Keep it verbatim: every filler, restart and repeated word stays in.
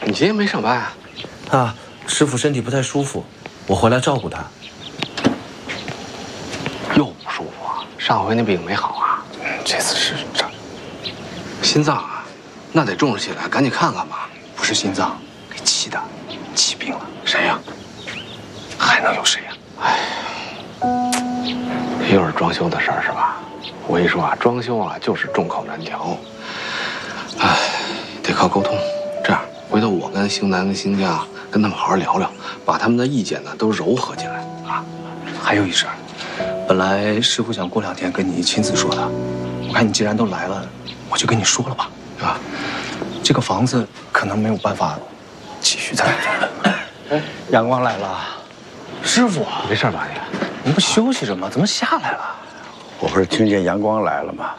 你今天没上班啊？ 啊，师傅身体不太舒服，我回来照顾他。 又不舒服啊？上回那病没好啊？ 这次是这， 心脏啊，那得重视起来，赶紧看看吧。 不是心脏，给气的，气病了。 谁呀？ 还能有谁呀？ 哎，又是装修的事儿是吧？我跟你说啊，装修啊就是众口难调，哎，得靠沟通。这样，回头我跟邢楠跟邢家跟他们好好聊聊，把他们的意见呢都糅合进来啊。 还有一事儿，本来师傅想过两天跟你亲自说的，我看你既然都来了，我就跟你说了吧，啊，这个房子可能没有办法继续在这儿。哎，阳光来了，师傅， 没事吧你？ 您不休息着吗？怎么下来了？ 我不是听见阳光来了吗？